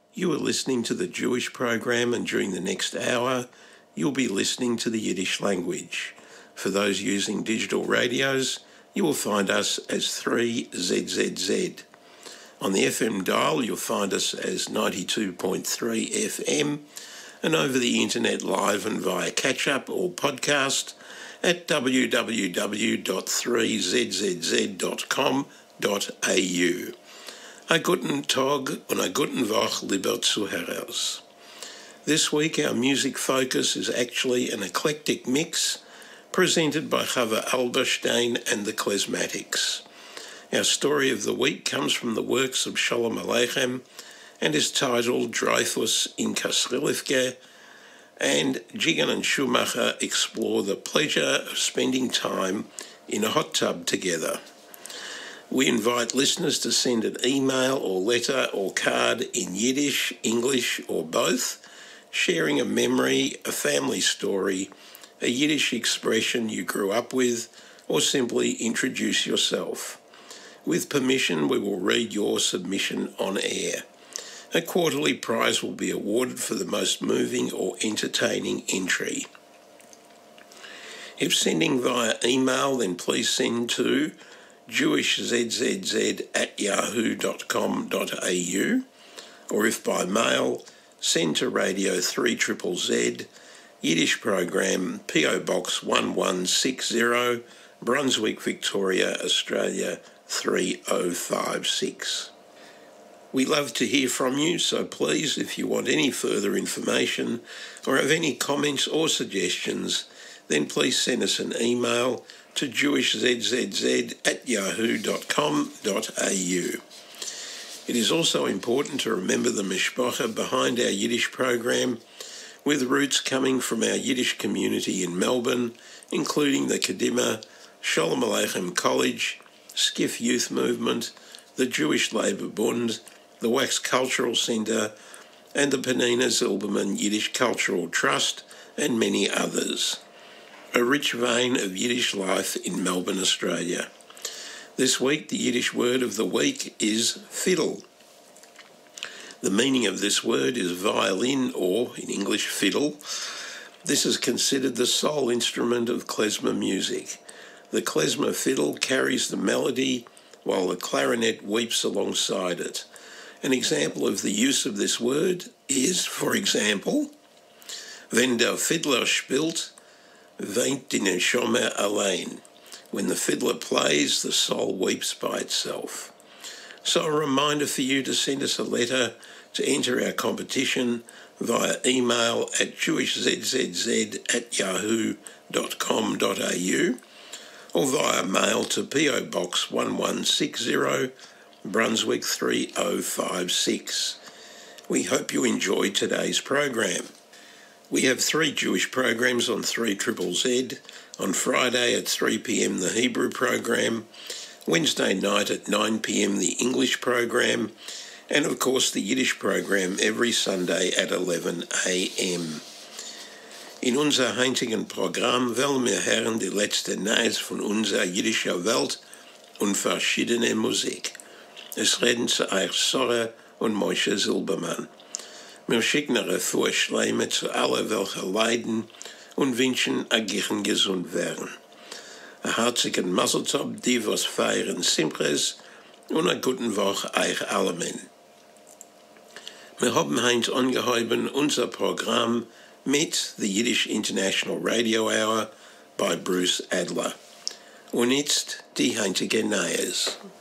You are listening to the Jewish program, and during the next hour, you'll be listening to the Yiddish language. For those using digital radios, you will find us as 3ZZZ. On the FM dial, you'll find us as 92.3 FM, and over the internet live and via catch-up or podcast at www.3zzz.com.au. A guten Tag und a guten Woche, lieber Zuhörers. This week our music focus is actually an eclectic mix presented by Chava Alberstein and the Klezmatics. Our story of the week comes from the works of Sholem Aleichem and is titled Dreyfus in Kasrilivke, and Jigan and Schumacher explore the pleasure of spending time in a hot tub together. We invite listeners to send an email or letter or card in Yiddish, English or both, sharing a memory, a family story, a Yiddish expression you grew up with, or simply introduce yourself. With permission, we will read your submission on air. A quarterly prize will be awarded for the most moving or entertaining entry. If sending via email, then please send to jewishzzz@yahoo.com.au, or if by mail, send to Radio 3ZZZ, Yiddish Program, PO Box 1160, Brunswick, Victoria, Australia 3056. We love to hear from you, so please, if you want any further information or have any comments or suggestions, then please send us an email to jewishzzz@yahoo.com.au. It is also important to remember the mishpacha behind our Yiddish program, with roots coming from our Yiddish community in Melbourne, including the Kadima, Sholem Aleichem College, Skiff Youth Movement, the Jewish Labour Bund, the Wax Cultural Centre, and the Penina Zilberman Yiddish Cultural Trust, and many others. A rich vein of Yiddish life in Melbourne, Australia. This week, the Yiddish word of the week is fiddle. The meaning of this word is violin, or, in English, fiddle. This is considered the sole instrument of klezmer music. The klezmer fiddle carries the melody, while the clarinet weeps alongside it. An example of the use of this word is, for example, wenn der Fiddler spielt, weint die Neshama allein. When the fiddler plays, the soul weeps by itself. So a reminder for you to send us a letter to enter our competition via email at jewishzzz@yahoo.com.au or via mail to PO Box 1160, Brunswick 3056. We hope you enjoy today's program. We have 3 Jewish programs on 3ZZZ. On Friday at 3 p.m. the Hebrew program, Wednesday night at 9 p.m. the English program, and of course the Yiddish program every Sunday at 11 a.m. In unser heutigen Programm wollen wir hören die letzte Neues von unserer jiddischer Welt und verschiedene Musik. Es reden zu euch Sora und Moshe Silberman. Wir schicken eine Refuah Shleime zu allen, welche leiden und wünschen, a gichen gesund werden. A herzigen Mazel Tov, die was feiern Simches, und a guten Woche euch allemen. Wir haben heute angeheuben unser Programm mit the Yiddish International Radio Hour by Bruce Adler. Und jetzt die heutige Neues.